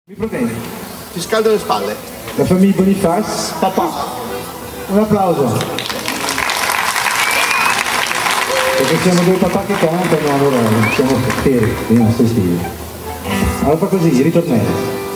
Mi provieni? Ti scaldo le spalle. La famiglia Boniface, papà. Un applauso. Perché siamo due papà che cantano, allora siamo per i nostri stili. Allora fa così, ritornello.